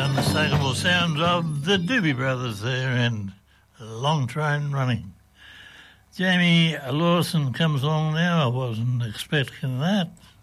unmistakable sounds of the Doobie Brothers there and Long Train Running. Jamie Lawson comes along now. I wasn't expecting that.